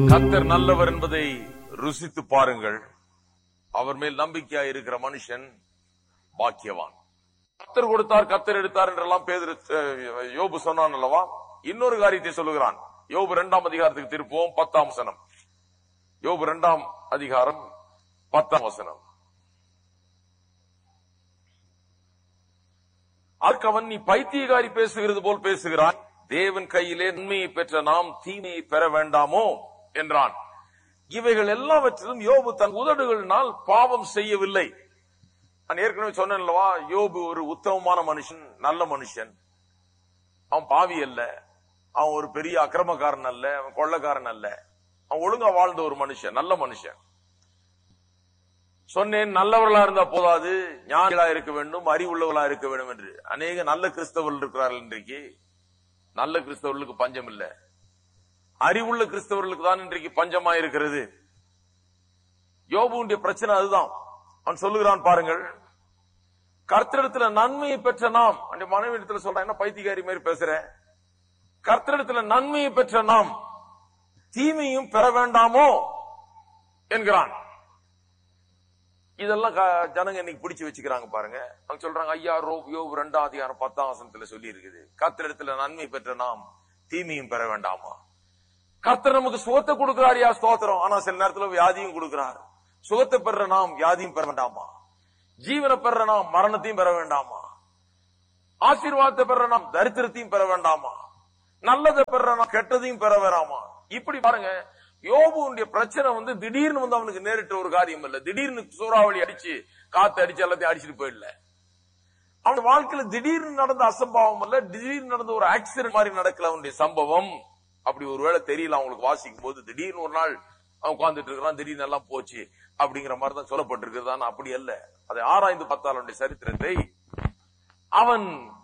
கர்த்தர் நல்லவர் என்பதை ருசித்து பாருங்கள். அவர் மேல் நம்பிக்கையாய் இருக்கிற மனுஷன் பாக்கியவான். கர்த்தர் கொடுத்தார், கர்த்தர் எடுத்தார் என்றெல்லாம் யோபு சொன்னான் அல்லவா? இன்னொரு காரியத்தை சொல்லுகிறான். யோபு 2ஆம் அதிகாரத்துக்கு திருப்போம். 10ஆம் வசனம். யோபு 2ஆம் அதிகாரம் 10ஆம் வசனம். அவன், நீ பைத்தியகாரி பேசுகிறது போல் பேசுகிறான். தேவன் கையிலே நன்மையை பெற்ற நாம் தீமையை பெற வேண்டாமோ என்றான். இவைகள் எல்லாவற்றிலும் யோபு தன் உதடுகளினால் பாவம் செய்யவில்லை. நான் ஏற்கனவே சொன்னேன் அல்லவா, யோபு ஒரு உத்தமமான மனுஷன், நல்ல மனுஷன். அவன் பாவி அல்ல, அவன் ஒரு பெரிய அக்கிரமக்காரன் அல்ல, அவன் கொள்ளக்காரன் அல்ல. அவன் ஒழுங்கா வாழ்ந்த ஒரு மனுஷன், நல்ல மனுஷன். சொன்னேன், நல்லவர்களா இருந்தா போதாது, ஞானிகளா இருக்க வேண்டும், அறிவுள்ளவர்களா இருக்க வேண்டும் என்று. அநேக நல்ல கிறிஸ்தவர்கள் இருக்கிறார்கள் இன்றைக்கு. நல்ல கிறிஸ்தவர்களுக்கு பஞ்சம் இல்ல, அறிவுள்ள கிறிஸ்தவர்களுக்கு தான் இன்றைக்கு பஞ்சமா இருக்கிறது. யோபுடைய பிரச்சனை அதுதான். அவன் சொல்லுகிறான் பாருங்கள், கர்த்தரிடத்துல நன்மையை பெற்ற நாம், அந்த மனைவி இடத்துல சொல்றான், என்ன பைத்தியக்காரி மாதிரி பேசுற, கர்த்தரிடத்துல நன்மையை பெற்ற நாம் தீமையும் பெற வேண்டாமோ என்கிறான். இதெல்லாம் ஜனங்க இன்னைக்கு பிடிச்சு வச்சுக்கிறாங்க பாருங்க. அவங்க சொல்றாங்க, ஐயா யோபு 2ஆம் அதிகாரம் 10ஆம் வசனத்துல சொல்லி இருக்குது, கர்த்தரிடத்துல நன்மை பெற்ற நாம் தீமையும் பெற வேண்டாமா. கர்த்தர் நமக்கு சுகத்தை கொடுக்கிறார், யா ஸ்தோத்திரம். ஆனா சில நேரத்துல வியாதியும் கொடுக்கிறார். சுகத்தை பெற நாம் வியாதியும் பெற வேண்டாமா? ஜீவனை பெற நாம் மரணத்தையும் பெற வேண்டாமா? ஆசீர்வாதத்தை பெற நாம் தரித்திரத்தையும் பெற வேண்டாமா? நல்லதை பெற நாம் கெட்டதையும் பெற வேண்டாமா? இப்படி பாருங்க, யோபுடைய பிரச்சனை திடீர்னு அவனுக்கு நேரிட்ட ஒரு காரியம் இல்ல. திடீர்னு சூறாவளி அடிச்சு காத்து அடிச்சு எல்லாத்தையும் அடிச்சுட்டு போயிடல. அவன் வாழ்க்கையில திடீர்னு நடந்த அசம்பாவம் அல்ல, திடீர்னு நடந்த ஒரு ஆக்சிடென்ட் மாதிரி நடக்கல அவனுடைய சம்பவம். அப்படி ஒருவேளை தெரியல அவங்களுக்கு வாசிக்கும் போது, திடீர்னு ஒரு நாள் அவன் உட்கார்ந்துட்டு இருக்கிறான், திடீர்னு எல்லாம் போச்சு அப்படிங்கிற மாதிரி தான் சொல்லப்பட்டிருக்கிறது. அப்படி அல்ல. அதை ஆராய்ந்து பார்த்தால் அவனுடைய சரித்திரத்தை, அவன்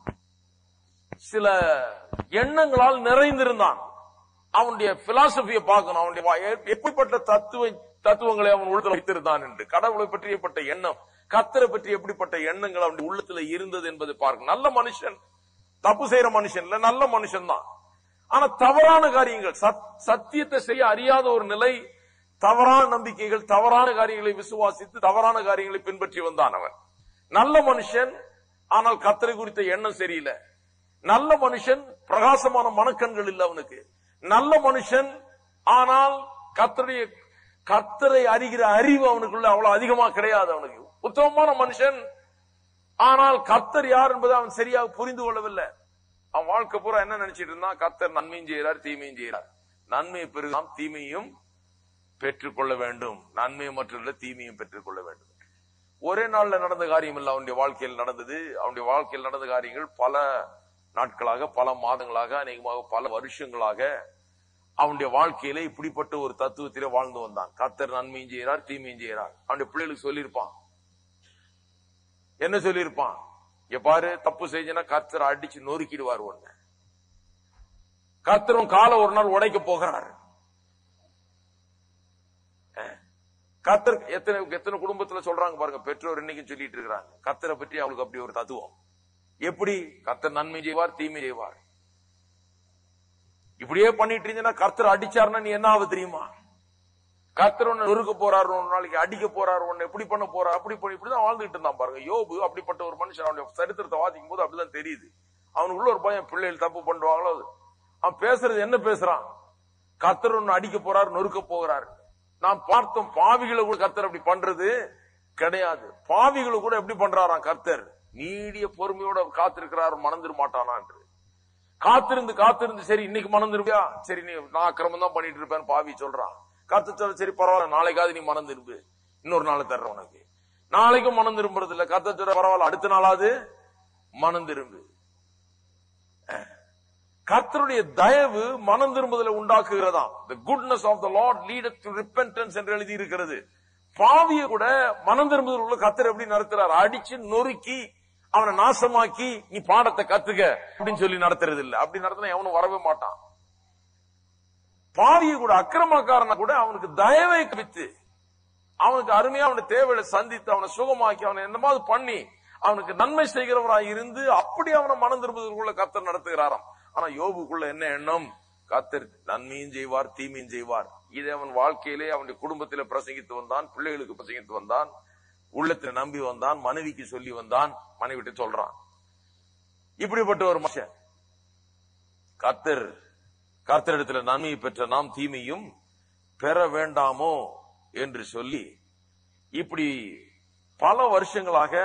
சில எண்ணங்களால் நிறைந்திருந்தான். அவனுடைய பிலாசபியை பார்க்கணும், அவனுடைய எப்படிப்பட்ட தத்துவங்களை அவன் உள்ளத்தில் வைத்திருந்தான் என்று. கடவுளை பற்றியப்பட்ட எண்ணம், கர்த்தரை பற்றி எப்படிப்பட்ட எண்ணங்கள் அவனுடைய உள்ளத்துல இருந்தது என்பதை பார்க்கணும். நல்ல மனுஷன், தப்பு செய்யற மனுஷன் இல்ல, நல்ல மனுஷன் தான். ஆனா தவறான காரியங்கள், சத்தியத்தை செய்ய அறியாத ஒரு நிலை, தவறான நம்பிக்கைகள், தவறான காரியங்களை விசுவாசித்து தவறான காரியங்களை பின்பற்றி வந்தான் அவன். நல்ல மனுஷன், ஆனால் கர்த்தரை குறித்த எண்ணம் சரியில்லை. நல்ல மனுஷன், பிரகாசமான மனக்கண்கள் இல்லை அவனுக்கு. நல்ல மனுஷன், ஆனால் கர்த்தரை அறிகிற அறிவு அவனுக்குள்ள அவ்வளவு அதிகமா கிடையாது அவனுக்கு. உத்தமமான மனுஷன், ஆனால் கர்த்தர் யார் என்பதை அவன் சரியாக புரிந்து கொள்ளவில்லை. அவன் வாழ்க்கை பூரா என்ன நினைச்சிட்டு இருந்தான், கர்த்தர் நன்மையும் செய்கிறார் தீமையும் செய்கிறார், நன்மையை பெருகாம் தீமையும் பெற்றுக்கொள்ள வேண்டும், நன்மையை மட்டும் தீமையும் பெற்றுக்கொள்ள வேண்டும். ஒரே நாள்ல நடந்த காரியம் இல்ல அவனுடைய வாழ்க்கையில் நடந்தது. அவனுடைய வாழ்க்கையில் நடந்த காரியங்கள் பல நாட்களாக, பல மாதங்களாக, அநேகமாக பல வருஷங்களாக அவனுடைய வாழ்க்கையில இப்படிப்பட்ட ஒரு தத்துவத்திலே வாழ்ந்து வந்தான். கர்த்தர் நன்மையும் செய்கிறார் தீமையும் செய்கிறார். அவனுடைய பிள்ளைகளுக்கு சொல்லியிருப்பான், என்ன சொல்லியிருப்பான், பாரு தப்பு செஞ்சனா கர்த்தர் அடிச்சு நொறுக்கிடுவார், ஒண்ணு கர்த்தரும் காலை ஒரு நாள் உடைக்க போகிறார். கர்த்தர் எத்தனை குடும்பத்துல சொல்றாங்க பாருங்க, பெற்றோர் இன்னைக்கு சொல்லிட்டு இருக்கிறாங்க, கர்த்தரை பற்றி அவங்களுக்கு அப்படி ஒரு தத்துவம். எப்படி கர்த்தர் நன்மை செய்வார் தீமை செய்வார், இப்படியே பண்ணிட்டு இருந்தீங்கன்னா கர்த்தர் அடிச்சாருன்னா நீ என்ன ஆகுது தெரியுமா, கர்த்தர் ஒன்னு நொறுக்க போறாரு, ஒரு நாளைக்கு அடிக்க போறாரு, ஒன்னு எப்படி பண்ண போறாரு, அப்படி பண்ணி இப்படிதான் வாழ்ந்துட்டு இருந்தான் பாருங்க. யோபு அப்படிப்பட்ட ஒரு மனுஷன். அவனுடைய சரித்திரத்தை வாசிக்கும் போது அப்படிதான் தெரியுது. அவனுக்குள்ள ஒரு பையன், பிள்ளைகள் தப்பு பண்ணுவாங்களோ, அவன் பேசுறது என்ன பேசுறான், கர்த்தர் ஒன்னு அடிக்க போறாரு நொறுக்க போகிறாரு. நான் பார்த்தோம், பாவிகளை கூட கர்த்தர் அப்படி பண்றது கிடையாது. பாவிகளை கூட எப்படி பண்றாராம் கர்த்தர், நீடிய பொறுமையோட காத்திருக்கிறார், மணந்துட மாட்டானா என்று. காத்திருந்து சரி இன்னைக்கு மணந்துருப்பியா, சரி நீ நான் அக்கிரமம் தான் பண்ணிட்டு இருப்பேன் பாவி சொல்றான். கர்த்தர் சரி பரவாயில்ல, நாளைக்காவது நீ மனம் திரும்பு, இன்னொரு நாள் தர்ற உனக்கு. நாளைக்கும் மனம் திரும்புறது இல்ல. கர்த்தர் பரவாயில்ல, அடுத்த நாளாவது மனம் திரும்பு. கர்த்தருடைய தயவு மனம் திரும்புதலை உண்டாக்குகிறதா. The goodness of the Lord leadeth to repentance என்று எழுதி இருக்கிறது. பாவிய கூட மனம் திரும்புதல் உள்ள கர்த்தர் எப்படி நடத்துறார், அடிச்சு நொறுக்கி அவனை நாசமாக்கி நீ பாடத்தை கத்துக்க அப்படின்னு சொல்லி நடத்துறது இல்ல. அப்படி நடத்தினா எவனும் வரவே மாட்டான். பாவிய கூட, அக்கிரமக்காரனை கூட அவனுக்கு தயவை கவித்து, அவனுக்கு அருமையா அவனுடைய தேவையை சந்தித்து, அவனை சுகமாக்கி, அவனை என்னமாவது பண்ணி அவனுக்கு நன்மை செய்கிறவராய் இருந்து அப்படி அவனை மனம் திரும்புவதற்குள்ள கர்த்தர் நடத்துகிறாராம். ஆனா யோபுக்குள்ள என்ன எண்ணம், கர்த்தர் நன்மையும் செய்வார், தீமையும் செய்வார். இதை அவன் வாழ்க்கையிலே அவனுடைய குடும்பத்தில பிரசங்கித்து வந்தான், பிள்ளைகளுக்கு பிரசங்கித்து வந்தான், உள்ளத்துல நம்பி வந்தான், மனைவிக்கு சொல்லி வந்தான், மனைவிட்டு சொல்றான். இப்படிப்பட்ட ஒரு மனுஷன் கர்த்தரிடத்துல நன்மையை பெற்ற நாம் தீமையும் பெற வேண்டாமோ என்று சொல்லி இப்படி பல வருஷங்களாக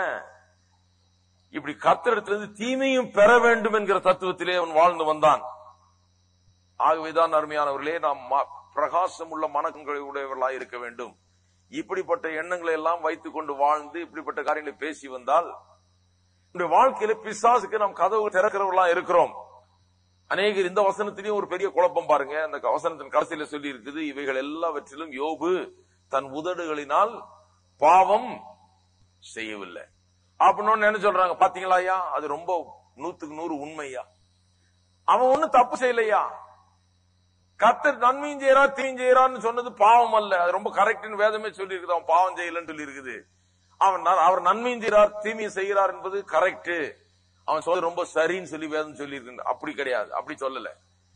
இப்படி கர்த்தரிடத்திலிருந்து தீமையும் பெற வேண்டும் என்கிற தத்துவத்திலே அவன் வாழ்ந்து வந்தான். ஆகவேதான் அருமையானவர்களே, நாம் பிரகாசம் உள்ள மனக்கண்களை உடையவர்களாக இருக்க வேண்டும். இப்படிப்பட்ட எண்ணங்களை எல்லாம் வைத்துக் கொண்டு வாழ்ந்து இப்படிப்பட்ட காரியங்களை பேசி வந்தால் நம்முடைய வாழ்க்கையில பிசாசுக்கு நாம் கதவு திறக்கிறவர்களா இருக்கிறோம். அநேகர் இந்த வசனத்திலையும் ஒரு பெரிய குழப்பம் பாருங்க. அந்த வசனத்தின் கடைசியில சொல்லி இருக்குது, இவைகள் எல்லாவற்றிலும் யோபு தன் உதடுகளினால் பாவம் செய்யவில்லை அப்படின்னு என்ன சொல்றாங்க பாத்தீங்களா ஐயா? அது ரொம்ப 100க்கு 100 உண்மையா. அவன் ஒண்ணு தப்பு செய்யலையா. கர்த்தர் நன்மையும் செய்யறா தீமையும் செய்யறான்னு சொன்னது பாவம் அல்ல, அது ரொம்ப கரெக்ட்னு வேதமே சொல்லி இருக்குது. அவன் பாவம் செய்யலன்னு சொல்லி இருக்குது. அவர் நன்மையும் செய்யறார் தீமையும் செய்யறார் என்பது கரெக்ட், அவன் சொல்ல ரொம்ப சரின்னு சொல்லி வேதம் சொல்லி இருக்கு. அப்படி கிடையாது, அப்படி சொல்லல.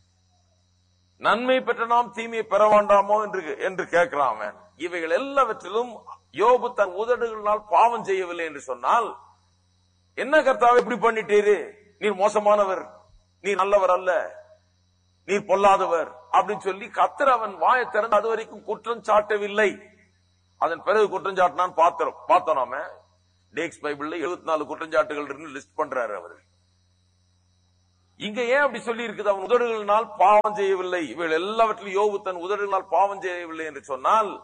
நன்மை பெற்ற நாம் தீமையை பெற வேண்டாமோ என்று கேட்கிறான் அவன். இவைகள் எல்லாவற்றிலும் யோபு தன் உதடுகளினால் பாவம் செய்யவில்லை என்று சொன்னால், என்ன கர்த்தாவே இப்படி பண்ணிட்டீரு, நீர் மோசமானவர், நீர் நல்லவர் அல்ல, நீர் பொல்லாதவர் அப்படின்னு சொல்லி கர்த்தர் அவன் வாயை திறந்து அது வரைக்கும் குற்றம் சாட்டவில்லை. அதன் பிறகு குற்றம் சாட்டினான் பார்த்தோம். நாம டேக்ஸ் பைபிள்ல 74 குற்றஞ்சாட்டுகள் லிஸ்ட் பண்றாரு அவரு. இங்க ஏன் அப்படி சொல்லி இருக்குது? அவன் உதடுகளினால் பாவம் செய்யவில்லை. இவள் எல்லாவற்றிலும் யோபு தன் உதடுகளினால் பாவம் செய்யவில்லை என்று சொன்னால்,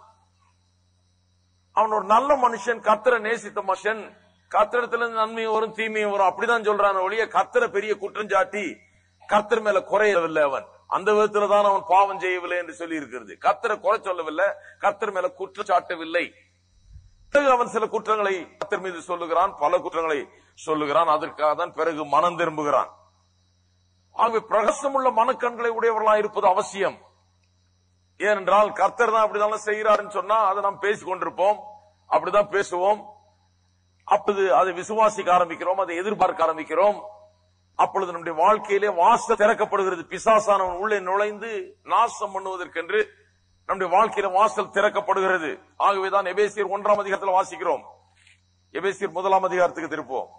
அவன் ஒரு நல்ல மனுஷன், கர்த்தரை நேசித்த மனுஷன், கர்த்தரிடத்திலிருந்து நன்மையும் வரும் தீமையும் வரும் அப்படிதான் சொல்றான் ஒழிய கர்த்தரை பெரிய குற்றஞ்சாட்டி கர்த்தர் மேல குறையவில்லை. அவன் அந்த விதத்துலதான் அவன் பாவம் செய்யவில்லை என்று சொல்லி இருக்கிறது. கர்த்தரை குறை சொல்லவில்லை, கர்த்தர் மேல குற்றம் சாட்டவில்லை. அவன் சில குற்றங்களை கர்த்தர் மீது சொல்லுகிறான், பல குற்றங்களை சொல்லுகிறான். அதற்காக தான் பிறகு மனம் திரும்புகிறான். ஆகவே பிரகாசமுள்ள மனக்கண்களை உடையவர்களாக இருப்பது அவசியம். ஏனென்றால் கர்த்தர் தான் அப்படிதான் செய்கிறாருன்னு சொன்னா அதை நாம் பேசிக் கொண்டிருப்போம், அப்படிதான் பேசுவோம். அப்போது அதை விசுவாசிக்க ஆரம்பிக்கிறோம், அதை எதிர்பார்க்க ஆரம்பிக்கிறோம். அப்பொழுது நம்முடைய வாழ்க்கையிலே வாசல் திறக்கப்படுகிறது. பிசாசானவன் உள்ளே நுழைந்து நாசம் பண்ணுவதற்கென்று நம்முடைய வாழ்க்கையில வாசல் திறக்கப்படுகிறது. ஆகவேதான் எபேசியர் 1ஆம் அதிகாரத்தில் வாசிக்கிறோம். எபேசியர் 1ஆம் அதிகாரத்துக்கு திருப்போம்.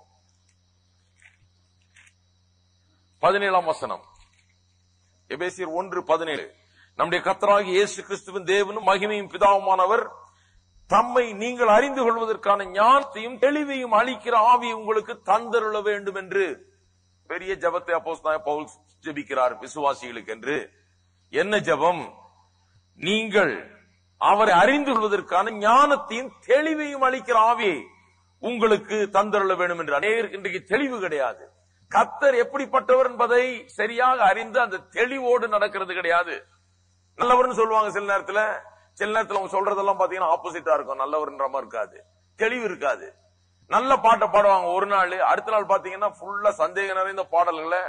17ஆம் வசனம். எபேசியர் 1:17. நம்முடைய கர்த்தராகிய இயேசு கிறிஸ்துவின் தேவனும் மகிமையும் பிதாவுமானவர் தம்மை நீங்கள் அறிந்து கொள்வதற்கான ஞானத்தையும் தெளிவையும் அளிக்கிற ஆவியை உங்களுக்கு தந்தருள வேண்டும் என்று பெரிய ஜெபத்தை அப்போஸ்தலனாகிய பவுல் ஜெபிக்கிறார் விசுவாசிகளுக்கு என்று. என்ன ஜெபம்? நீங்கள் அவரை அறிந்து கொள்வதற்கான ஞானத்தையும் தெளிவையும் அளிக்கிற ஆவியை உங்களுக்கு தந்தருள வேண்டும் என்று. அநேகருக்கு இன்றைக்கு தெளிவு கிடையாது. கர்த்தர் எப்படிப்பட்டவர் என்பதை சரியாக அறிந்து அந்த தெளிவோடு நடக்கிறது கிடையாது. நல்லவர்னு சொல்லுவாங்க சில நேரத்துல அவங்க சொல்றதெல்லாம் பாத்தீங்கன்னா ஆப்போசிட்டா இருக்கும். நல்லவர்ன்ற மாதிரி இருக்காது, தெளிவு இருக்காது. நல்ல பாட்டை பாடுவாங்க ஒரு நாள், அடுத்த நாள் பாத்தீங்கன்னா ஃபுல்லா சந்தேகம் நிறைந்த பாடல்களை,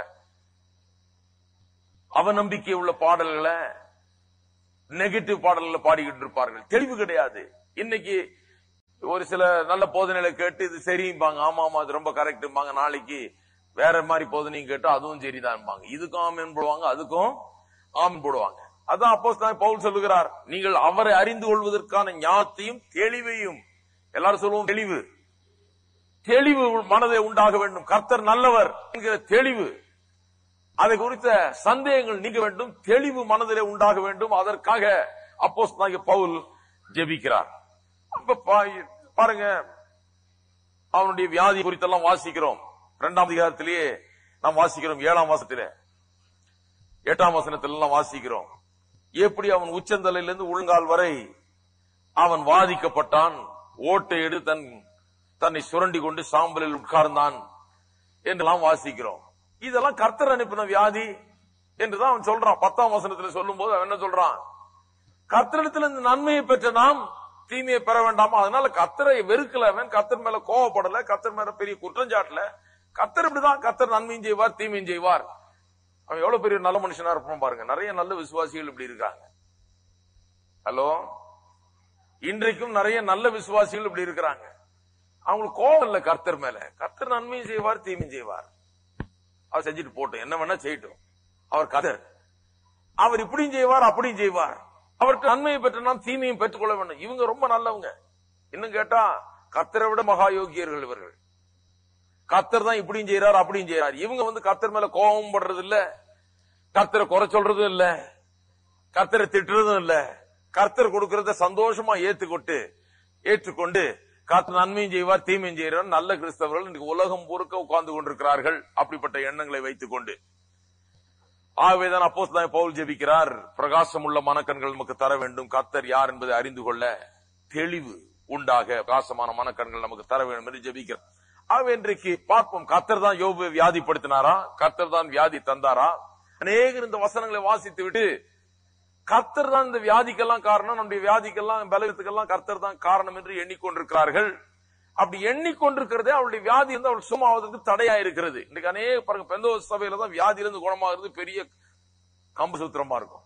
அவநம்பிக்கை உள்ள பாடல்களை, நெகட்டிவ் பாடல்களை பாடிக்கிட்டு இருப்பார்கள். தெளிவு கிடையாது. இன்னைக்கு ஒரு சில நல்ல போதனைகளை கேட்டு இது சரிம்பாங்க, ஆமா ஆமா அது ரொம்ப கரெக்ட்பாங்க. நாளைக்கு வேற மாதிரி போதனையும் கேட்டு அதுவும் சரிதான், இதுக்கும் ஆமீன் போடுவாங்க, அதுக்கும் ஆமீன் போடுவாங்க. அதான் அப்போஸ்தலனாகிய பவுல் சொல்லுகிறார், நீங்கள் அவரை அறிந்து கொள்வதற்கான ஞானத்தையும் தெளிவையும். எல்லாரும் சொல்லுவோம் தெளிவு. தெளிவு மனதை உண்டாக வேண்டும். கர்த்தர் நல்லவர் என்கிற தெளிவு, அதை குறித்த சந்தேகங்கள் நீங்க வேண்டும், தெளிவு மனதிலே உண்டாக வேண்டும். அதற்காக அப்போஸ்தலனாகிய பவுல் ஜெபிக்கிறார். அப்ப பாருங்க, அவனுடைய வியாதி குறித்தெல்லாம் வாசிக்கிறோம். 2ஆம் அதிகாரத்திலேயே நாம் வாசிக்கிறோம். 7ஆம் வசனத்திலே 8ஆம் வசனத்திலாம் வாசிக்கிறோம். எப்படி அவன் உச்சந்தலையிலிருந்து உள்ளங்கால் வரை அவன் வாதிக்கப்பட்டான், ஓட்டை எடுத்து தன்னை சுரண்டி கொண்டு சாம்பலில் உட்கார்ந்தான் என்றெல்லாம் வாசிக்கிறோம். இதெல்லாம் கர்த்தர் அனுப்பின வியாதி என்றுதான் அவன் சொல்றான். 10ஆம் வசனத்தில் சொல்லும் போது அவன் என்ன சொல்றான்? கர்த்தரிடத்திலிருந்து நன்மையை பெற்ற நாம் தீமையை பெற வேண்டாமா? அதனால கர்த்தரை வெறுக்கல அவன், கர்த்தர் மேல கோவப்படல, கர்த்தர் மேல பெரிய குற்றஞ்சாட்டல. கர்த்தர் இப்படிதான், கர்த்தர் நன்மையும் செய்வார் தீமையும் செய்வார். அவன் எவ்வளவு பெரிய நல்ல மனுஷனா இருப்பான் பாருங்க. நிறைய நல்ல விசுவாசிகள் இப்படி இருக்காங்க. ஹலோ, இன்றைக்கும் நிறைய நல்ல விசுவாசிகள் இப்படி இருக்கிறாங்க. அவங்களுக்கு கோபம் இல்ல கர்த்தர் மேல. கர்த்தர் நன்மையும் செய்வார் தீமையும் செய்வார், அவர் செஞ்சுட்டு போட்டோம், என்ன வேணா செய்யட்டும், அவர் கர்த்தர். அவர் இப்படியும் செய்வார் அப்படியும் செய்வார். அவருக்கு நன்மையை பெற்ற நாம் தீமையும் பெற்றுக்கொள்ள வேண்டும். இவங்க ரொம்ப நல்லவங்க. இன்னும் கேட்டா கர்த்தரை விட மகா யோகியர்கள் இவர்கள். கர்த்தர் தான் இப்படியும் செய்யறாரு அப்படியும் செய்யறாரு. இவங்க கர்த்தர் மேல கோபம் படுறது இல்ல, கர்த்தரை குறை சொல்றதும் இல்ல, கர்த்தரை திட்டுறதும் இல்ல. கர்த்தர் கொடுக்கறத சந்தோஷமா ஏற்றுக்கொண்டு கர்த்தர் நன்மையும் செய்வார் தீமையும் செய்வார். நல்ல கிறிஸ்தவர்கள் இன்னைக்கு உலகம் பூர்க்க உட்கார்ந்து கொண்டிருக்கிறார்கள் அப்படிப்பட்ட எண்ணங்களை வைத்துக் கொண்டு. ஆகவேதான் அப்போஸ்தலனாகிய பவுல் ஜெபிக்கிறார், பிரகாசம் உள்ள மனக்கண்கள் நமக்கு தர வேண்டும், கர்த்தர் யார் என்பதை அறிந்து கொள்ள தெளிவு உண்டாக பிரகாசமான மனக்கண்கள் நமக்கு தர வேண்டும் என்று ஜெபிக்கிறார். ஆகவே இன்றைக்கு பார்ப்போம், கர்த்தர் தான் யோபுவை வியாதிப்படுத்தினாரா, கர்த்தர் தான் வியாதி தந்தாரா? அநேகர் இந்த வசனங்களை வாசித்து விட்டு கர்த்தர் தான் இந்த வியாதிக்கெல்லாம் காரணம், நம்முடைய வியாதிக்கெல்லாம் பலவீனத்துக்கெல்லாம் கர்த்தர் தான் காரணம் என்று எண்ணிக்கொண்டிருக்கிறார்கள். அப்படி எண்ணிக்கொண்டிருக்கிறதே அவருடைய வியாதி இருந்து அவள் சுகமாவதற்கு தடையா இருக்கிறது. இன்னைக்கு அநேக பாருங்க, பெந்தோஸ்தே சபையில தான் வியாதியிலிருந்து குணமாகிறது பெரிய கம்பு சூத்திரமா இருக்கும்.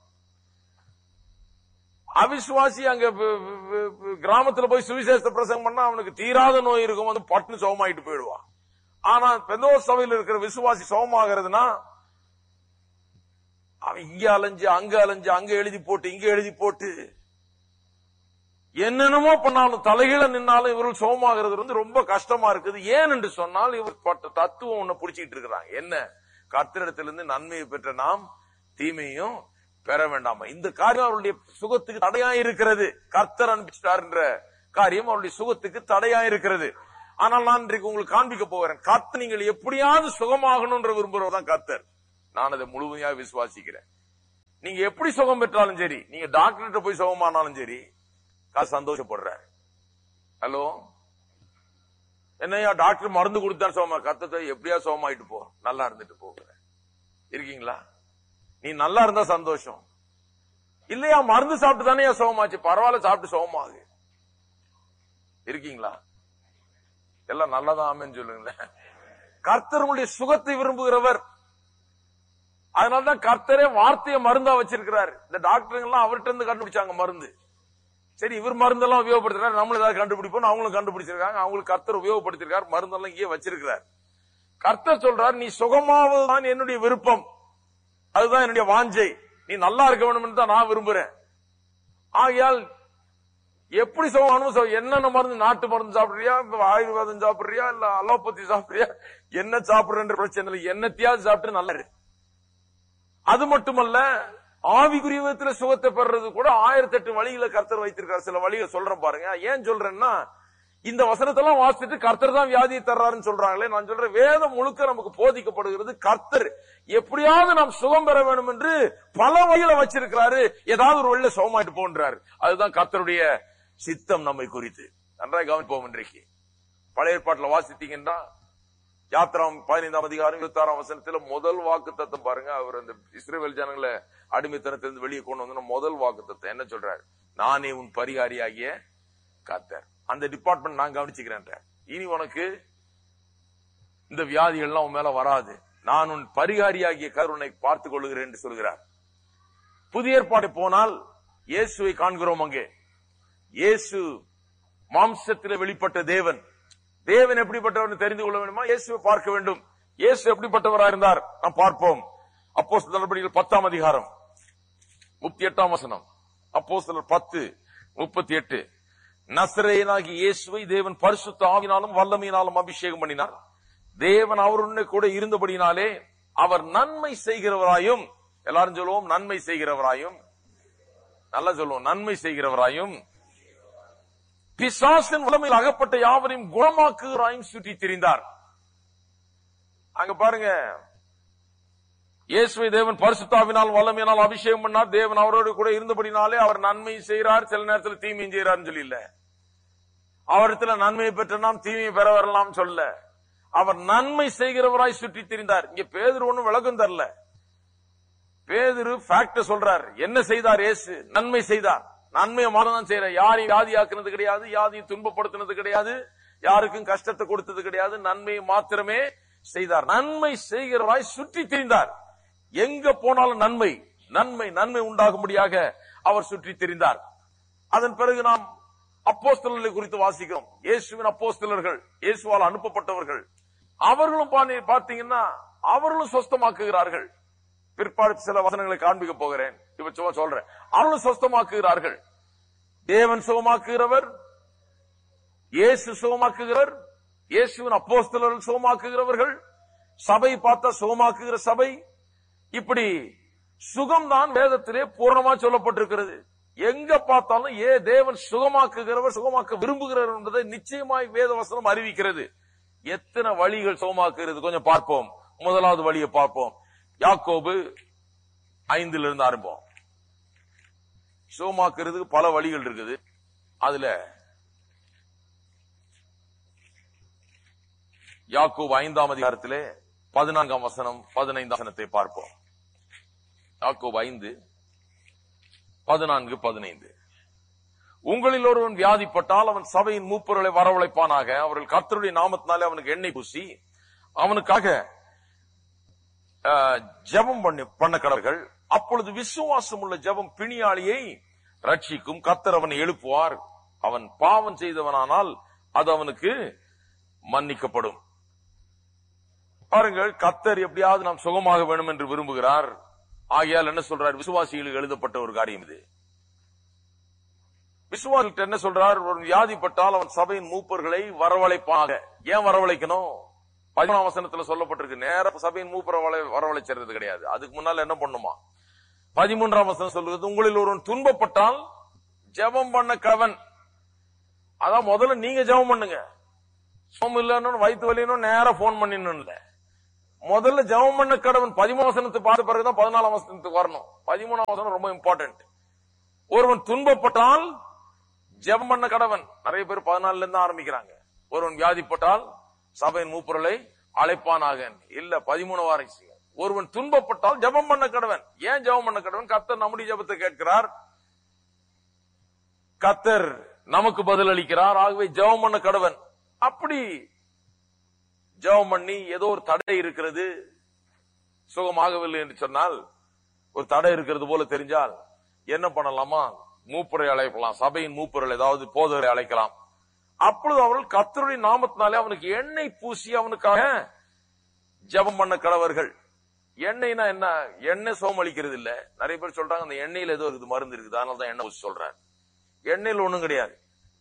அவிசுவாசி அங்க கிராமத்துல போய் சுவிசேஷ பிரசங்கம் பண்ணா அவனுக்கு தீராத நோய் இருக்கும், பட்டு சுகமாயிட்டு போயிடுவான். ஆனா பெந்தோஸ்தே சபையில் இருக்கிற விசுவாசி சுகமாகிறதுனா அவன் இங்க அலைஞ்சு அங்க எழுதி போட்டு இங்க எழுதி போட்டு என்னென்னமோ பண்ணாலும் தலைகீழ நின்னாலும் இவர்கள் சுகமாகிறது ரொம்ப கஷ்டமா இருக்குது. ஏன் என்று சொன்னால் இவர் தத்துவம் ஒண்ணு பிடிச்சிட்டு இருக்கிறாங்க. என்ன? கர்த்தரிடத்திலிருந்து நன்மையை பெற்ற நாம் தீமையும் பெற வேண்டாமா? இந்த காரியம் அவருடைய சுகத்துக்கு தடையா இருக்கிறது. கர்த்தர் அனுப்பிச்சிட்டார் என்ற காரியம் அவருடைய சுகத்துக்கு தடையா இருக்கிறது. ஆனால் நான் இன்றைக்கு உங்களுக்கு காண்பிக்க போகிறேன், கர்த்தர் நீங்கள் எப்படியாவது சுகமாகணும் விரும்புறவர் தான் கர்த்தர். நான் அதை முழுமையாக விசுவாசிக்கிறேன். நீங்க எப்படி சுகம் பெற்றாலும் சரி, நீங்க டாக்டர்கிட்ட போய் சுகமானாலும் சரி, சந்தோஷப்படுறார். ஹலோ, என்னையா டாக்டர் மருந்து கொடுத்தா சுகமா? கர்த்தர் எப்படியா சுகமாயிட்டு போ, நல்லா இருந்துட்டு போகிற இருக்கீங்களா? நீ நல்லா இருந்தா சந்தோஷம் இல்லையா? மருந்து சாப்பிட்டு தானே சுகமாச்சு, பரவாயில்ல சாப்பிட்டு சுகமாகு இருக்கீங்களா? எல்லாம் நல்லதான் ஆமென்னு சொல்லுங்களேன். கர்த்தர் உங்களுடைய சுகத்தை விரும்புகிறவர். அதனாலதான் கர்த்தரே வார்த்தையை மருந்தா வச்சிருக்கிறார். இந்த டாக்டருங்க எல்லாம் அவர்கிட்ட இருந்து கண்டுபிடிச்சாங்க மருந்து. சரி, இவர் மருந்தெல்லாம் உபயோகப்படுத்துறாரு, நம்மளும் ஏதாவது கண்டுபிடிப்போம், அவங்களும் கண்டுபிடிச்சிருக்காங்க. அவங்களுக்கு கர்த்தர் உபயோகப்படுத்திருக்காரு, மருந்தெல்லாம் இங்கே வச்சிருக்கிறார். கர்த்தர் சொல்றார், நீ சுகமாவதுதான் என்னுடைய விருப்பம், அதுதான் என்னுடைய வாஞ்சை, நீ நல்லா இருக்க வேண்டும் தான் நான் விரும்புறேன். ஆகையால் எப்படி சுகமானும் என்னென்ன மருந்து, நாட்டு மருந்து சாப்பிடுறியா, ஆயுர்வேதம் சாப்பிடுறியா, இல்ல அலோபதி சாப்பிடுறியா, என்ன சாப்பிடுற பிரச்சனை இல்லை, என்னத்தையாவது சாப்பிட்டு நல்லா இரு. அது மட்டுமல்ல, ஆவிக்குரிய விதத்துல சுகத்தை பெறது கூட 1008 வழிகளை கர்த்தர் வைத்திருக்கார். சில வழிகளை சொல்றேன் பாருங்க. ஏன் சொல்றேன்னா, இந்த வசனத்தெல்லாம் வாசிச்சுட்டு கர்த்தர் தான் வியாதியை தர்றாருன்னு சொல்றாங்களே, நான் சொல்றேன் வேதம் முழுக்க நமக்கு போதிக்கப்படுகிறது கர்த்தர் எப்படியாவது நாம் சுகம் பெற வேண்டும் என்று பல வழிகளை வச்சிருக்கிறாரு. ஏதாவது ஒரு வழியில சுகமாயிட்டு போன்றாரு. அதுதான் கர்த்தருடைய சித்தம் நம்மை குறித்து. நன்றாக கவனிப்போம். இன்றைக்கு பழைய ஏற்பாட்டுல வாசித்தீங்கன்னா யாத்திராம் 15ஆம் அதிகாரம் 26ஆம் வசனத்துல முதல் வாக்குத்தத்தம் பாருங்க. அவர் அந்த இஸ்ரவேல் ஜனங்களை அடிமைத்தனத்திலிருந்து வெளியே கொண்டு வந்து முதல் வாக்குத்தத்தம் என்ன சொல்றாரு? நானே உன் பரிகாரியாகிய கர்த்தர். அந்த டிபார்ட்மெண்ட் நான் கவனிச்சுக்கிறேன். இனி உனக்கு இந்த வியாதிகள்லாம் உன் மேல வராது, நான் உன் பரிகாரியாகிய கர்த்தர் உன்னை பார்த்துக் கொள்ளுகிறேன் என்று சொல்கிறார். புதிய ஏற்பாடு போனால் இயேசுவை காண்கிறோம். அங்கே இயேசு மாம்சத்தில் வெளிப்பட்ட தேவன். தேவன் எப்படிப்பட்டவர் தெரிந்து கொள்ள வேண்டுமா? இயேசுவை பார்க்க வேண்டும். இயேசு எப்படிப்பட்டவராக இருந்தார் நாம் பார்ப்போம். அப்போஸ்தலர் நடபடிகள் 10ஆம் அதிகாரம் 38ஆம் வசனம். அப்போஸ்தலர் 10:38. நசரேயனாகிய இயேசுவை தேவன் பரிசுத்த ஆவியினாலும் வல்லமையினாலும் அபிஷேகம் பண்ணினார். தேவன் அவருடனே கூட இருந்தபடினாலே அவர் நன்மை செய்கிறவராயும், எல்லாரும் சொல்லுவோம் நன்மை செய்கிறவராயும், நல்லா சொல்லுவோம் நன்மை செய்கிறவராயும், பிசாசின் வல்லமையில் அகப்பட்ட யாவரையும் குணமாக்குகிறாயும் சுற்றி திரிந்தார். அங்க பாருங்க, இயேசுவை தேவன் பரிசுத்தாவினால் வல்லமையினால் அபிஷேகம் பண்ணார். தேவன் அவரோடு கூட இருந்தபடினாலே அவர் நன்மை செய்கிறார், சில நேரத்தில் தீமையும் செய்கிறார் சொல்லி இல்ல. அவரிடத்துல நன்மையை பெற்ற நாம் தீமையை பெற வரலாம் சொல்ல, அவர் நன்மை செய்கிறவராய் சுற்றி திரிந்தார். இங்க பேதுரு ஒண்ணும் விளக்கம் தரல. பேதுரு ஃபேக்ட் சொல்றார். என்ன செய்தார்? இயேசு நன்மை செய்தார். நன்மையை மாறதான் செய்யற, யாரையும் வியாதியாக்குனது கிடையாது, யாரையும் துன்பப்படுத்தினது கிடையாது, யாருக்கும் கஷ்டத்தை கொடுத்தது கிடையாது, நன்மையை மாத்திரமே செய்தார். நன்மை செய்கிறவராய் சுற்றி திரிந்தார். எங்க போனாலும் நன்மை நன்மை நன்மை உண்டாகும்படியாக அவர் சுற்றி திரிந்தார். அதன் பிறகு நாம் அப்போஸ்தலர்களை குறித்து வாசிக்கிறோம். இயேசுவின் அப்போஸ்தலர்கள், இயேசுவால் அனுப்பப்பட்டவர்கள், அவர்களும் பார்த்தீங்கன்னா அவர்களும் சொஸ்தமாக்குகிறார்கள். பிற்பாடு சில வசனங்களை காண்பிக்க போகிறேன். இப்ப சும்மா சொல்றேன். அவர்களும் சொஸ்தமாக்குகிறார்கள். தேவன் சுகமாக்குகிறவர், இயேசு சுகமாக்குகிறவர், இயேசுவின் அப்போஸ்தலர்கள் சுகமாக்குகிறவர்கள், சபை பார்த்தா சுகமாக்குகிற சபை. இப்படி சுகம்தான் வேதத்திலே பூர்ணமா சொல்லப்பட்டிருக்கிறது. எங்க பார்த்தாலும் தேவன் சுகமாக்குகிறவர், சுகமாக்க விரும்புகிறவர் என்பதை நிச்சயமாய் வேத வசனம் அறிவிக்கிறது. எத்தனை வழிகள் சுகமாக்குகிறது கொஞ்சம் பார்ப்போம். முதலாவது வழியை பார்ப்போம். யாக்கோபு 5 ஆரம்பம். சுகமாக்குறதுக்கு பல வழிகள் இருக்குது. அதுல யாக்கோபு 5ஆம் அதிகாரத்திலே 14ஆம் வசனம் 15 வசனத்தை பார்ப்போம். யாக்கோபு 5:14-15. உங்களில் ஒருவன் வியாதிப்பட்டால் அவன் சபையின் மூப்பர்களை வரவழைப்பானாக. அவர்கள் கர்த்தருடைய நாமத்தினாலே அவனுக்கு எண்ணெய் பூசி அவனுக்காக ஜெபம் பண்ண கடவர்கள். அப்பொழுது விசுவாசம் உள்ள ஜெபம் பிணியாளியை ரட்சிக்கும். கர்த்தர் அவனை எழுப்புவார். அவன் பாவம் செய்தவனானால் அது அவனுக்கு மன்னிக்கப்படும். பாருங்கள், கர்த்தர் எப்படியாவது நாம் சுகமாக வேணும் என்று விரும்புகிறார். ஆகையால் என்ன சொல்றார்? விசுவாசிகளுக்கு எழுதப்பட்ட ஒரு காரியம் இது. விசுவாசிகள் என்ன சொல்றார்? ஒரு வியாதிப்பட்டால் அவன் சபையின் மூப்பர்களை வரவழைப்பாக. ஏன் வரவழைக்கணும்? 13ஆம் வசனத்துல சொல்லப்பட்டிருக்கு. நேர சபையின் மூப்பரை வரவழைச்சது கிடையாது. அதுக்கு முன்னால என்ன பண்ணுமா? 13ஆம் வசனம் சொல்றது, உங்களில் ஒருவன் துன்பப்பட்டால் ஜெபம் பண்ண கவன். அதான் முதல்ல நீங்க ஜெபம் பண்ணுங்க. சோம் இல்லன்னு வயிற்று வலியணும் நேர போன் பண்ணிடணும் இல்ல. முதல்ல ஜெபம் பண்ண கடவன். 13ஆம் வசனத்தை பார்த்த பிறகுதான் 14ஆம் வசனத்துக்கு வரணும். 13ஆம் வசனம் ரொம்ப இம்பார்ட்டன்ட். ஒருவன் துன்பப்பட்டால் ஜெபம் பண்ண கடவன். நிறைய பேர் 14ல இருந்து ஆரம்பிக்கிறாங்க. ஒருவன் வியாதிப்பட்டால் சபையின் மூப்பர்களை அழைப்பானாக. இல்ல 13 வாரம். ஒருவன் துன்பப்பட்டால் ஜெபம் பண்ண கடவன். ஏன் ஜெபம் பண்ண கடவன்? கர்த்தர் நம்முடைய ஜெபத்தை கேட்கிறார். கர்த்தர் நமக்கு பதில் அளிக்கிறார். ஆகவே ஜெபம் பண்ண கடவன். அப்படி ஜெபம் பண்ணி ஏதோ ஒரு தடை இருக்கிறது, சுகமாகவில்லை என்று சொன்னால், ஒரு தடை இருக்கிறது போல தெரிஞ்சால் என்ன பண்ணலாமா? மூப்பரை அழைக்கலாம். சபையின் மூப்பர்கள் ஏதாவது போதகரை அழைக்கலாம். அப்பொழுது அவர்கள் கர்த்தருடைய நாமத்தினாலே அவனுக்கு எண்ணெய் பூசி அவனுக்காக ஜெபம் பண்ண கடவர்கள். எண்ணெய்னா என்ன? எண்ணெய் சோகம் அளிக்கிறது இல்ல. நிறைய பேர் சொல்றாங்க அந்த எண்ணெயில ஏதோ இருக்குது, மருந்து இருக்குது, அதனாலதான் எண்ணெய் பூசி சொல்றேன். எண்ணெயில ஒண்ணும் கிடையாது.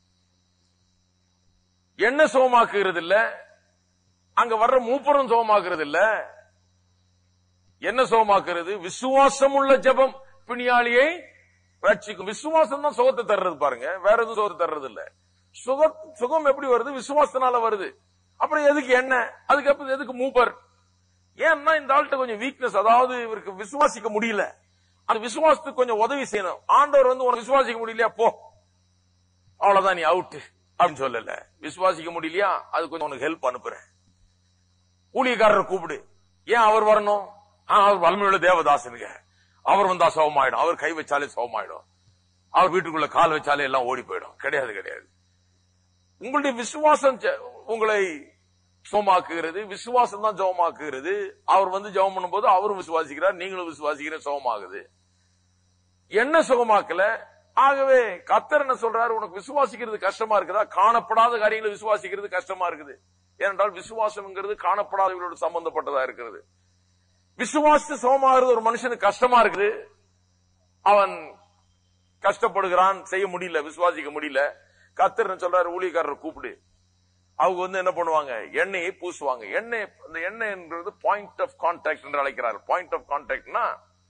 எண்ணெய் சோகமாக்குகிறது இல்ல. அங்க வர்ற மூப்பரும் சோகமாக்குறது இல்ல. என்ன சோகமாக்குறது? விசுவாசம் உள்ள ஜெபம் பிணியாளியை ரட்சிக்கும். விசுவாசம் தான் சுகத்தை தர்றது. பாருங்க, வேற எதுவும் சுகத்தை தர்றது இல்ல. சுகம் எப்படி வருது? விசுவாசத்தினால வருது. அப்புறம் எதுக்கு என்ன? அதுக்கப்புறம் எதுக்கு மூப்பர்? ஏன்னா இந்த ஆள்கிட்ட கொஞ்சம் வீக்னஸ், அதாவது இவருக்கு விசுவாசிக்க முடியல. அந்த விசுவாசத்துக்கு கொஞ்சம் உதவி செய்யணும். ஆண்டவர் உனக்கு விசுவாசிக்க முடியலையா, போ, அவ்வளவுதான், நீ அவுட் அப்படின்னு சொல்லல. விசுவாசிக்க முடியலையா, அது கொஞ்சம் உனக்கு ஹெல்ப் அனுப்புறேன். ஊழியக்காரரை கூப்பிடு. ஏன் அவர் வரணும்? அவர் வலிமையுள்ள தேவதாசனுங்க. அவர் வந்தா சோகமாயிடும். அவர் கை வச்சாலே சோகமாயிடும். அவர் வீட்டுக்குள்ள கால் வச்சாலே எல்லாம் ஓடி போயிடும். கிடையாது, கிடையாது. உங்களுடைய விசுவாசம் உங்களை சோமாக்குகிறது. விசுவாசம் தான் ஜெபமாக்குகிறது. அவர் ஜெபம் பண்ணும்போது அவரும் விசுவாசிக்கிறார், நீங்களும் விசுவாசிக்கிற சோகமாகுது. என்ன சுகமாக்கல. ஆகவே கர்த்தர் என்ன சொல்றாரு? உனக்கு விசுவாசிக்கிறது கஷ்டமா இருக்குதா? காணப்படாத காரியங்களை விசுவாசிக்கிறது கஷ்டமா இருக்குது. ஏனென்றால் விசுவாசம்ங்கிறது காணப்படாதவர்களோடு சம்பந்தப்பட்டதா இருக்கிறது. விசுவாசி சோமாகிறது ஒரு மனுஷனுக்கு கஷ்டமா இருக்குது. அவன் கஷ்டப்படுகிறான், செய்ய முடியல, விசுவாசிக்க முடியல. கர்த்தர் சொல்றாரு, ஊழியக்காரரை கூப்பிடு. அவங்க என்ன பண்ணுவாங்க? எண்ணெயை பூசுவாங்க. எண்ணெய், அந்த எண்ணெய்ன்றது பாயிண்ட் ஆஃப் கான்டாக்ட் என்று அழைக்கிறார். பாயிண்ட் ஆஃப் கான்டாக்ட்னா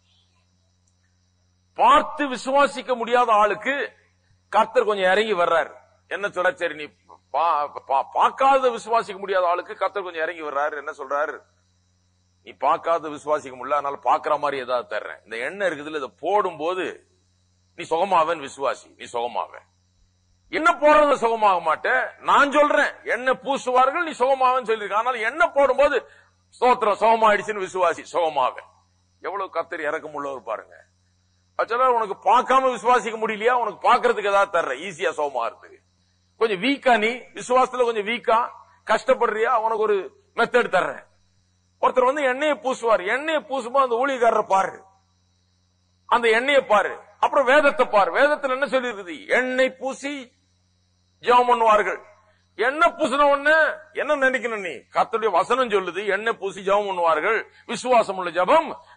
பார்த்து விசுவாசிக்க முடியாத ஆளுக்கு கர்த்தர் கொஞ்சம் இறங்கி வர்றாரு. என்ன சொல்ற? சரி, நீ பார்க்காத விசுவாசிக்க முடியாத ஆளுக்கு கர்த்தர் கொஞ்சம் இறங்கி வர்றாரு. என்ன சொல்றாரு? நீ பார்க்காத விசுவாசிக்க முடியல, அதனால பாக்குற மாதிரி ஏதாவது தர்றேன். இந்த எண்ணெய் இருக்குதுல, இதை போடும் போது நீ சுகமாவேன் விசுவாசி, நீ சுகமாவேன். என்ன போடுறது சுகமாக மாட்டேன், நான் சொல்றேன். என்ன பூசுவார்கள், நீ சுகமாவேன்னு சொல்லிருக்க. ஆனால் என்ன போடும்போது ஸ்தோத்திரம் சுகமாயிடுச்சுன்னு விசுவாசி, சுகமாவேன். எவ்வளவு கர்த்தர் இறக்கம் உள்ளவர் பாருங்க. உனக்கு பார்க்காம விசுவாசிக்க முடியலையா, உனக்கு பாக்குறதுக்கு ஏதாவது தர்ற, ஈஸியா சுகமாகிறதுக்கு. கொஞ்சம் வீக்கா, நீ விசுவாசத்துல கொஞ்சம் வீக்கா கஷ்டப்படுறியா, உனக்கு ஒரு மெத்தட் தர்றேன். ஒருத்தர் எண்ணெயை பூசுவார். எண்ணெயை பூசும்போது அந்த ஊழியக்காரரை பாரு, அந்த எண்ணெயை பாரு, அப்புறம் வேதத்தை பாரு. வேதத்துல என்ன சொல்லி இருக்குது? எண்ணெய் பூசி ஜெபம் பண்ணுவார்கள். எண்ணெய் பூசின உடனே என்ன நினைக்கணும்? நீ கர்த்தருடைய வசனம் சொல்லுது, எண்ணெய் பூசி ஜெபம் பண்ணுவார்கள். விசுவாசம் உள்ள ஜெபம்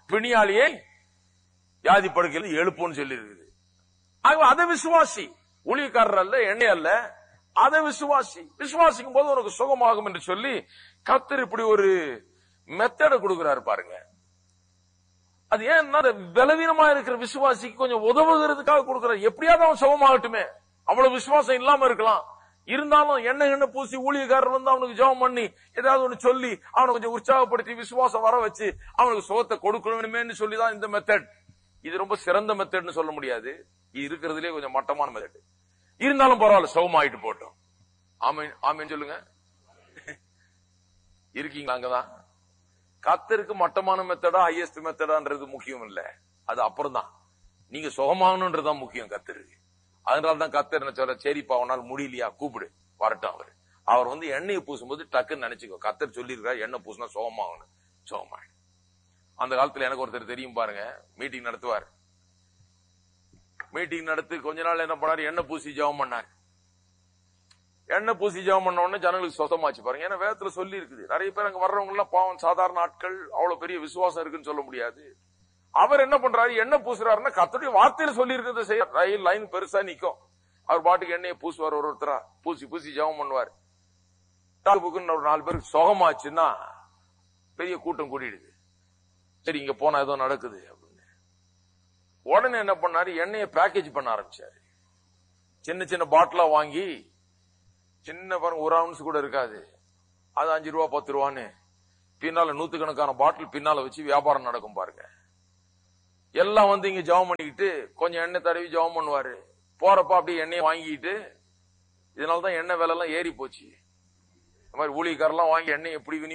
பிணியாளியை வியாதி படுக்கையில் எழுப்புன்னு சொல்லி இருக்குது. அதை விசுவாசி, ஊழியக்காரர் அல்ல, எண்ணெய் அல்ல, அதை விசுவாசி. விசுவாசிக்கும் போது உனக்கு சுகமாகும் என்று சொல்லி கர்த்தர் இப்படி ஒரு மெத்தட கொடுக்கிறாரு பாருங்க. அது ஏன்னா பலவீனமா இருக்கிற விசுவாசிக்கு கொஞ்சம் உதவுகிறதுக்காக கொடுக்கிறார். எப்படியாவது அவன் சுகமாகட்டுமே, அவ்வளவு விசுவாசம் இல்லாம இருக்கலாம், இருந்தாலும் எண்ணெய் பூசி ஊழியக்காரர் வந்து அவனுக்கு ஜெபம் பண்ணி ஏதாவது ஒண்ணு சொல்லி அவனை கொஞ்சம் உற்சாகப்படுத்தி விசுவாசம் வர வச்சு அவனுக்கு சுகத்தை கொடுக்கணுமே சொல்லிதான் இந்த மெத்தட். இது ரொம்ப சிறந்த மெத்தட்னு சொல்ல முடியாது, இது இருக்கிறதுலே கொஞ்சம் மட்டமான மெத்தட். இருந்தாலும் பரவாயில்ல, சுகமாயிட்டு போட்டோம். ஆமீன் ஆமீன் சொல்லுங்க. இருக்கீங்களா? அங்கதான் கர்த்தருக்கு மட்டமான மெத்தடா ஹையஸ்ட் மெத்தடான்றது முக்கியம் இல்ல, அது அப்புறம் தான். நீங்க சுகமாகணும்ன்றதுதான் முக்கியம் கர்த்தருக்கு. அதனாலதான் கர்த்தர் என்ன சொல்ற, சரிப்பா அவனால் முடியலையா கூப்பிடு வரட்டும். அவர் வந்து எண்ணெயை பூசும்போது டக்குன்னு நினைச்சுக்கோ, கர்த்தர் சொல்லியிருக்காரு எண்ணெய் பூசினா சுகமாகணும், சுகமாயிடும். அந்த காலத்துல எனக்கு ஒருத்தர் தெரியும் பாருங்க, மீட்டிங் நடத்துவார். மீட்டிங் நடத்தி கொஞ்ச நாள் என்ன பண்ணாரு, எண்ணெய் பூசி ஜெபம் பண்ணார். எண்ணெய் பூசி ஜெபம் பண்ண உடனே ஜனங்களுக்கு சொந்தமாச்சு பாருங்க. ஏன்னா வேதத்துல சொல்லி இருக்குது, நிறைய பேர் அங்க வர்றவங்க எல்லாம் பாவம் சாதாரண ஆட்கள், அவ்வளவு பெரிய விசுவாசம் இருக்குன்னு சொல்ல முடியாது. அவர் என்ன பண்றாரு, எண்ணெய் பூசுறாருன்னா கர்த்தருடைய வார்த்தையில சொல்லி இருக்கிறத செய்ய. ரயில் லைன் பெருசா நிக்கும், அவர் பாட்டுக்கு எண்ணெயை பூசுவார், ஒருத்தரா பூசி பூசி ஜெபம் பண்ணுவார். ஒரு 4 பேருக்கு சுகமாச்சுன்னா பெரிய கூட்டம் கூட்டிடுது. சரி இங்க போனா ஏதோ நடக்குது அப்படின்னு உடனே என்ன பண்ணாரு, எண்ணெயை பேக்கேஜ் பண்ண ஆரம்பிச்சாரு. சின்ன சின்ன பாட்டிலா வாங்கி, சின்ன பாருங்க 1 ounce கூட இருக்காது, அது 5 ரூபா 10 ரூபான்னு பின்னால 100கணக்கான பாட்டில் பின்னால வச்சு வியாபாரம் நடக்கும் பாருங்க. எல்லாம் வந்து இங்க ஜெபம் பண்ணிக்கிட்டு கொஞ்சம் எண்ணெய் தடவி ஜெபம் பண்ணுவாரு. போறப்ப அப்படியே எண்ணெயை வாங்கிட்டு, இதனாலதான் எண்ணெய் விலை எல்லாம் ஏறி போச்சு. இந்த மாதிரி ஊழியக்காரெல்லாம் வாங்கி எண்ணெய் எப்படி